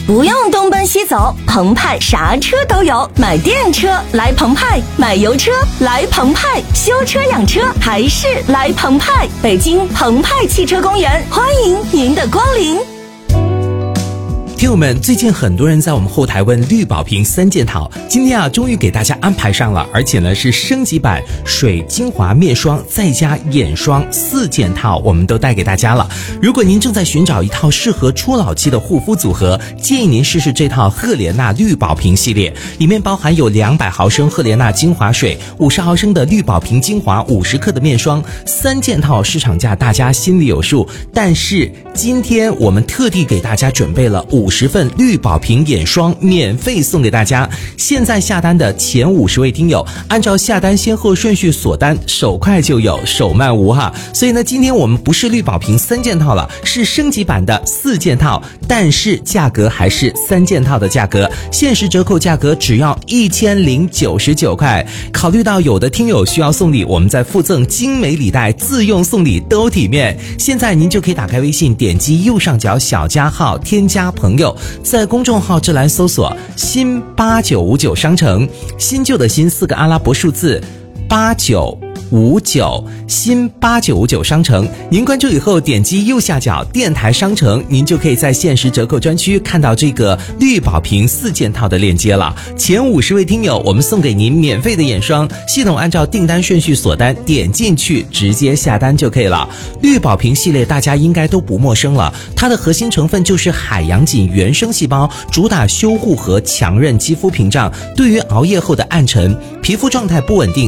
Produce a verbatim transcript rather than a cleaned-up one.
不用东奔西走，澎湃啥车都有。买电车来澎湃，买油车来澎湃，修车养车还是来澎湃。北京澎湃汽车公园，欢迎您的光临。 听友们，最近很多人在我们后台问绿宝瓶三件套，今天啊终于给大家安排上了，而且呢是升级版水精华面霜再加眼霜四件套，我们都带给大家了。如果您正在寻找一套适合初老期的护肤组合，建议您试试这套赫莲娜绿宝瓶系列，里面包含有两百毫升赫莲娜精华水，五十毫升的绿宝瓶精华，五十克的面霜，三件套市场价大家心里有数，但是今天我们特地给大家准备了五十份绿宝瓶眼霜免费送给大家。现在下单的前五十位听友，按照下单先后顺序锁单，手快就有，手慢无哈。所以呢，今天我们不是绿宝瓶三件套了，是升级版的四件套，但是价格还是三件套的价格，限时折扣价格只要一千零九十九块。考虑到有的听友需要送礼，我们再附赠精美礼袋，自用送礼都体面。现在您就可以打开微信，点击右上角小加号，添加朋友，在公众号这栏搜索新八九五九商城，新旧的新四个阿拉伯数字八九五九，新八九五九商城，您关注以后点击右下角电台商城，您就可以在限时折扣专区看到这个绿宝瓶四件套的链接了。前五十位听友，我们送给您免费的眼霜，系统按照订单顺序锁单，点进去直接下单就可以了。绿宝瓶系列大家应该都不陌生了，它的核心成分就是海洋锦原生细胞，主打修护和强韧肌肤屏障，对于熬夜后的暗沉、皮肤状态不稳定、